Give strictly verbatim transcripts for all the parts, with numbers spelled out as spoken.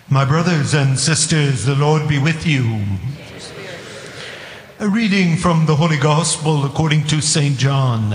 My brothers and sisters, the Lord be with you. A reading from the Holy Gospel according to Saint John.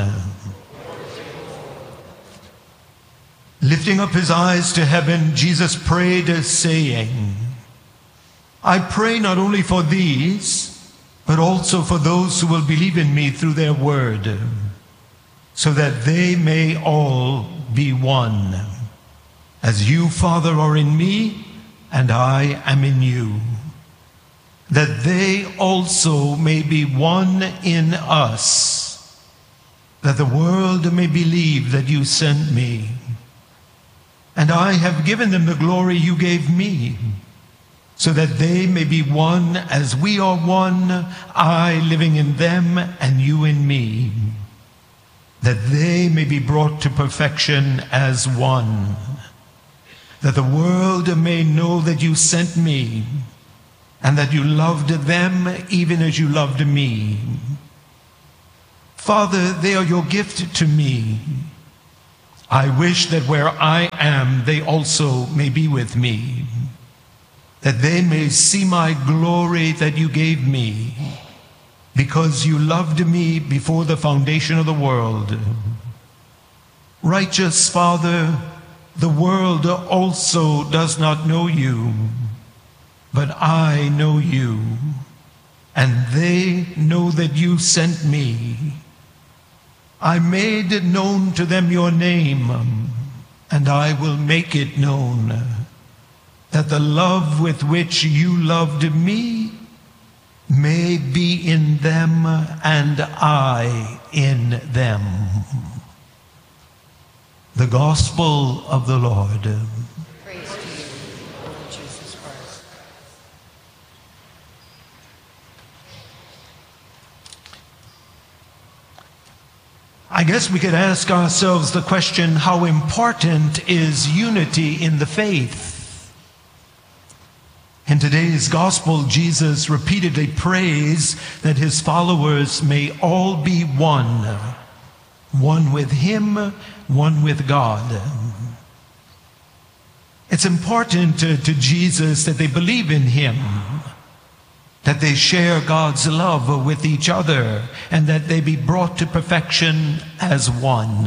Lifting up his eyes to heaven, Jesus prayed, saying, I pray not only for these, but also for those who will believe in me through their word, so that they may all be one. As you, Father, are in me, and I am in you, that they also may be one in us, that the world may believe that you sent me. And I have given them the glory you gave me, so that they may be one as we are one, I living in them and you in me, that they may be brought to perfection as one, that the world may know that you sent me, and that you loved them even as you loved me. Father, they are your gift to me. I wish that where I am, they also may be with me, that they may see my glory that you gave me, because you loved me before the foundation of the world. Righteous Father, the world also does not know you, but I know you, and they know that you sent me. I made known to them your name, and I will make it known, that the love with which you loved me may be in them, and I in them. The Gospel of the Lord. Praise to you, Lord Jesus Christ. I guess we could ask ourselves the question, how important is unity in the faith? In today's Gospel, Jesus repeatedly prays that his followers may all be one, one with him, one with God. It's important to, to Jesus that they believe in him, that they share God's love with each other, and that they be brought to perfection as one.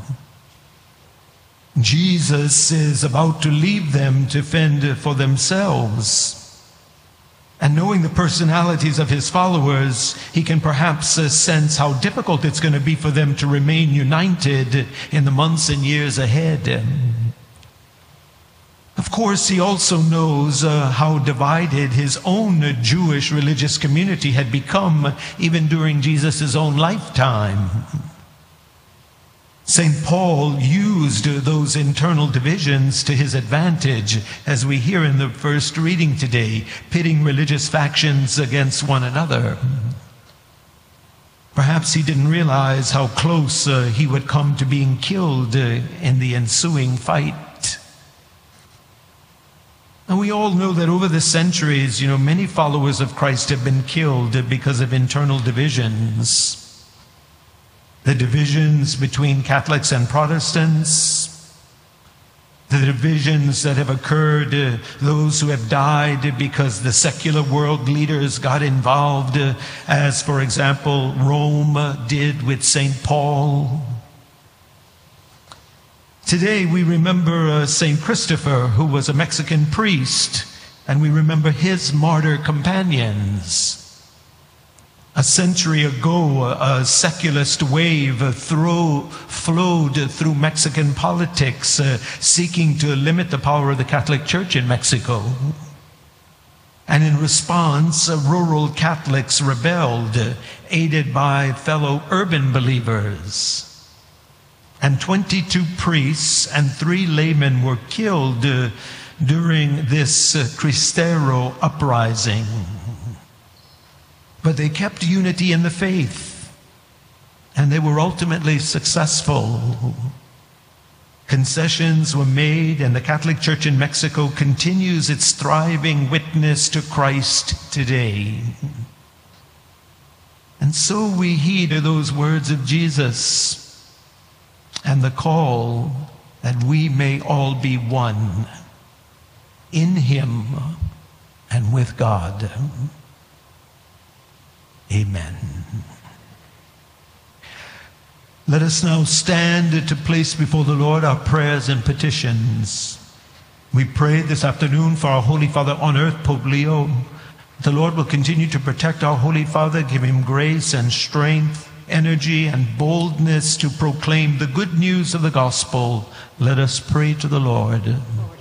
Jesus is about to leave them to fend for themselves. And knowing the personalities of his followers, he can perhaps uh, sense how difficult it's going to be for them to remain united in the months and years ahead. Of course, he also knows uh, how divided his own Jewish religious community had become even during Jesus' own lifetime. Saint Paul used those internal divisions to his advantage, as we hear in the first reading today, pitting religious factions against one another. Perhaps he didn't realize how close uh, he would come to being killed uh, in the ensuing fight. And we all know that over the centuries, you know, many followers of Christ have been killed because of internal divisions. The divisions between Catholics and Protestants, the divisions that have occurred, uh, those who have died because the secular world leaders got involved, uh, as, for example, Rome uh, did with Saint Paul. Today we remember uh, Saint Christopher, who was a Mexican priest, and we remember his martyr companions. A century ago, a secularist wave throw, flowed through Mexican politics, uh, seeking to limit the power of the Catholic Church in Mexico. And in response, uh, rural Catholics rebelled, uh, aided by fellow urban believers. And twenty-two priests and three laymen were killed uh, during this uh, Cristero uprising. But they kept unity in the faith, and they were ultimately successful. Concessions were made, and the Catholic Church in Mexico continues its thriving witness to Christ today. And so we heed those words of Jesus and the call that we may all be one. in him and with God. Amen. Let us now stand to place before the Lord our prayers and petitions. We pray this afternoon for our Holy Father on earth, Pope Leo. The Lord will continue to protect our Holy Father, give him grace and strength, energy and boldness to proclaim the good news of the gospel. Let us pray to the Lord.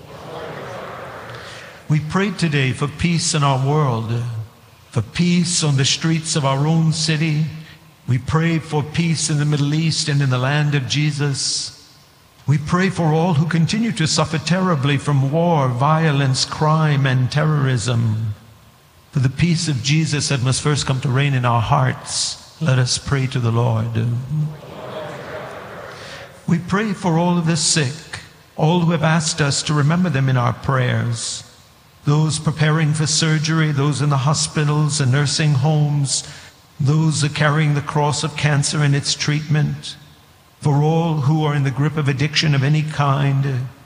We pray today for peace in our world, for peace on the streets of our own city. We pray for peace in the Middle East and in the land of Jesus. We pray for all who continue to suffer terribly from war, violence, crime, and terrorism. For the peace of Jesus that must first come to reign in our hearts, let us pray to the Lord. We pray for all of the sick, all who have asked us to remember them in our prayers. Those preparing for surgery, those in the hospitals and nursing homes, those who are carrying the cross of cancer and its treatment. For all who are in the grip of addiction of any kind,